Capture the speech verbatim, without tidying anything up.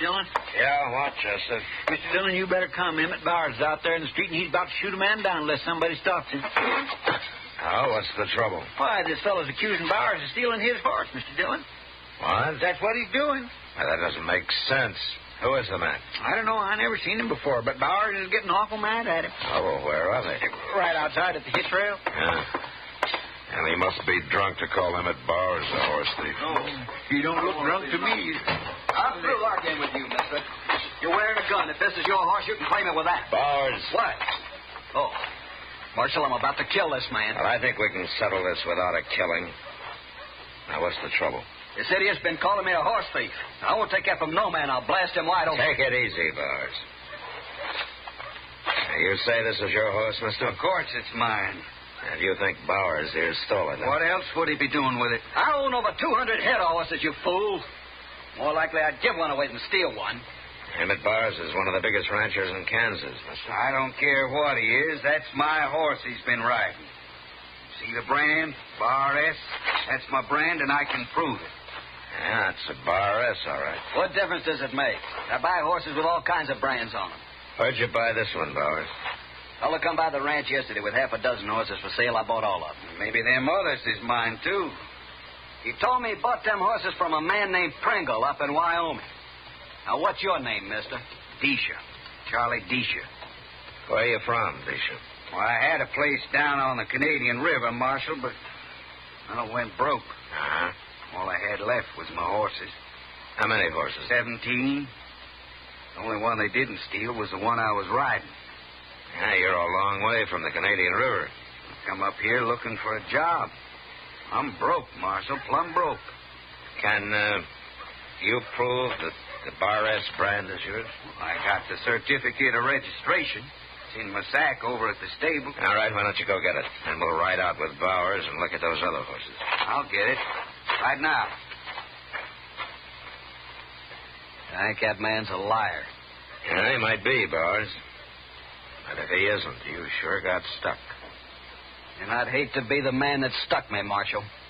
Dillon? Yeah, what, Chester? Mister Dillon, you better come. Emmett Bowers is out there in the street, and he's about to shoot a man down unless somebody stops him. Oh, what's the trouble? Why, this fellow's accusing Bowers of stealing his horse, Mister Dillon. What? That's what he's doing. Well, that doesn't make sense. Who is the man? I don't know. I never seen him before, but Bowers is getting awful mad at him. Oh, well, where are they? Right outside at the hitch rail. Yeah. And he must be drunk to call Emmett Bowers a horse thief. Oh, he don't look drunk to me. I'm through arguing with you, mister. You're wearing a gun. If this is your horse, you can claim it with that. Bowers. What? Oh. Marshal, I'm about to kill this man. Well, I think we can settle this without a killing. Now, what's the trouble? The city has been calling me a horse thief. I won't take that from no man. I'll blast him wide open. Take it easy, Bowers. Now, you say this is your horse, mister? Of course it's mine. And you think Bowers here stole it? What else would he be doing with it? I own over two hundred head of horses, you fool. More likely I'd give one away than steal one. Emmett Bowers is one of the biggest ranchers in Kansas, mister. I don't care what he is. That's my horse he's been riding. See the brand? Bar S? That's my brand, and I can prove it. Yeah, it's a Bar S, all right. What difference does it make? I buy horses with all kinds of brands on them. Where'd you buy this one, Bowers? Fellow come by the ranch yesterday with half a dozen horses for sale. I bought all of them. Maybe them others is mine, too. He told me he bought them horses from a man named Pringle up in Wyoming. Now, what's your name, mister? Disha. Charlie Disha. Where are you from, Disha? Well, I had a place down on the Canadian River, Marshal, but I went broke. Uh-huh. All I had left was my horses. How many horses? Seventeen. The only one they didn't steal was the one I was riding. Yeah, you're a long way from the Canadian River. I come up here looking for a job. I'm broke, Marshal, plumb broke. Can uh, you prove that the Bar S brand is yours? I got the certificate of registration. It's in my sack over at the stable. All right, why don't you go get it? And we'll ride out with Bowers and look at those other horses. I'll get it. Right now. I think that man's a liar. Yeah, he might be, Bowers. But if he isn't, you sure got stuck. And I'd hate to be the man that stuck me, Marshal.